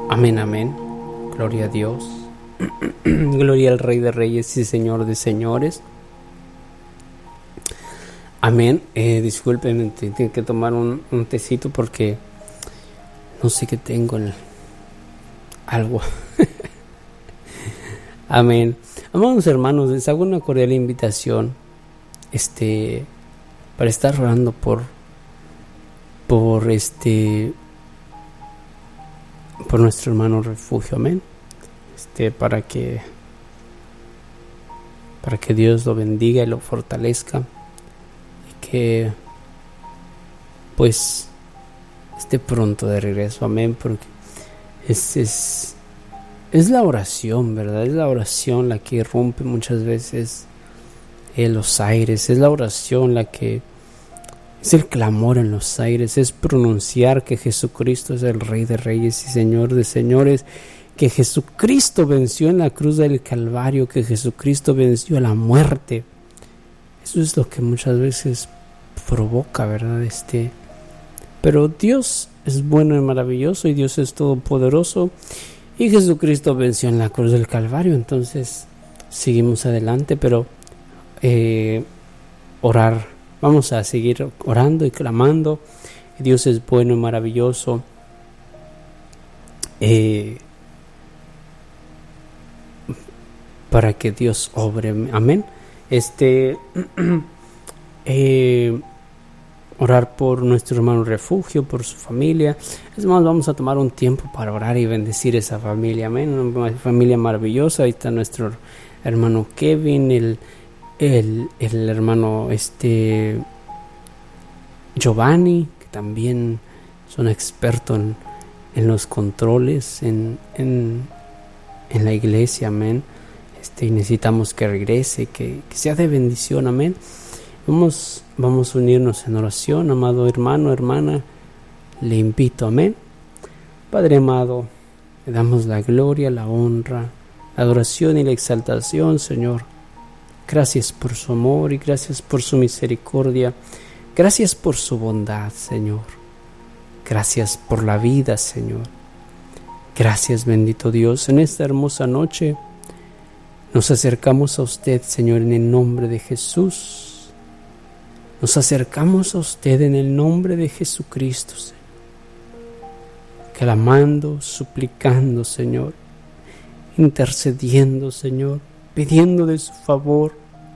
Amén, amén. Gloria a Dios. Gloria al Rey de Reyes y Señor de Señores. Amén. Discúlpenme, tengo que tomar un tecito porque no sé qué tengo. Algo. Amén. Amados hermanos, les hago una cordial invitación para estar orando por nuestro hermano refugio, amén. Para que Dios lo bendiga y lo fortalezca y que pues esté pronto de regreso, amén, porque es la oración, ¿verdad? Es la oración la que rompe muchas veces los aires, es la oración la que es el clamor en los aires, es pronunciar que Jesucristo es el Rey de Reyes y Señor de Señores, que Jesucristo venció en la cruz del Calvario, que Jesucristo venció a la muerte. Eso es lo que muchas veces provoca, ¿verdad? Pero Dios es bueno y maravilloso y Dios es todopoderoso y Jesucristo venció en la cruz del Calvario. Entonces seguimos adelante, pero orar. Vamos a seguir orando y clamando. Dios es bueno y maravilloso. Para que Dios obre. Amén. Orar por nuestro hermano refugio, por su familia. Es más, vamos a tomar un tiempo para orar y bendecir esa familia. Amén. Una familia maravillosa. Ahí está nuestro hermano Kevin, el hermano Giovanni, que también son expertos en los controles en la iglesia, amén. Y necesitamos que regrese, que sea de bendición, amén. Vamos a unirnos en oración, amado hermano, hermana, le invito, amén. Padre amado, le damos la gloria, la honra, la adoración y la exaltación, Señor. Gracias por su amor y gracias por su misericordia. Gracias por su bondad, Señor. Gracias por la vida, Señor. Gracias, bendito Dios. En esta hermosa noche nos acercamos a usted, Señor, en el nombre de Jesús. Nos acercamos a usted en el nombre de Jesucristo, Señor. Clamando, suplicando, Señor. Intercediendo, Señor. Pidiendo de su favor.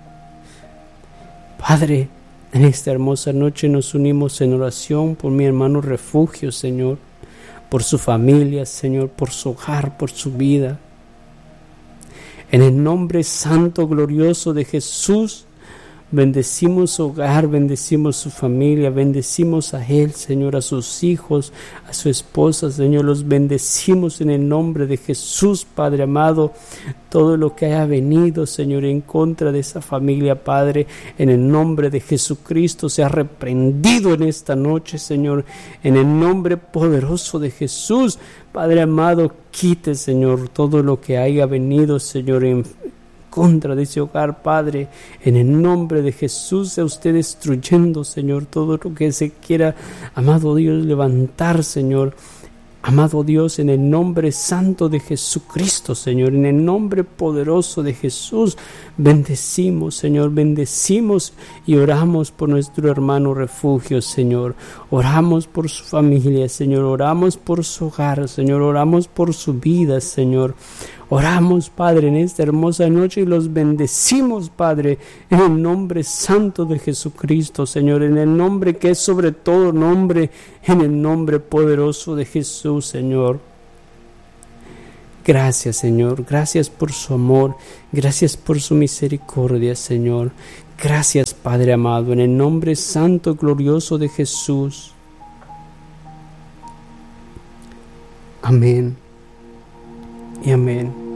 Padre, en esta hermosa noche nos unimos en oración por mi hermano refugio, Señor, por su familia, Señor, por su hogar, por su vida. En el nombre santo, glorioso de Jesús, bendecimos su hogar, bendecimos su familia, bendecimos a él, Señor, a sus hijos, a su esposa, Señor, los bendecimos en el nombre de Jesús, Padre amado. Todo lo que haya venido, Señor, en contra de esa familia, Padre, en el nombre de Jesucristo, sea reprendido en esta noche, Señor, en el nombre poderoso de Jesús. Padre amado, quite, Señor, todo lo que haya venido, Señor, en contra de ese hogar, Padre, en el nombre de Jesús, sea usted destruyendo, Señor, todo lo que se quiera, amado Dios, levantar, Señor. Amado Dios, en el nombre santo de Jesucristo, Señor, en el nombre poderoso de Jesús, bendecimos, Señor, bendecimos y oramos por nuestro hermano refugio, Señor. Oramos por su familia, Señor, oramos por su hogar, Señor, oramos por su vida, Señor. Oramos, Padre, en esta hermosa noche y los bendecimos, Padre, en el nombre santo de Jesucristo, Señor, en el nombre que es sobre todo nombre, en el nombre poderoso de Jesús, Señor. Gracias, Señor, gracias por su amor, gracias por su misericordia, Señor. Gracias, Padre amado, en el nombre santo, glorioso de Jesús. Amén y amén.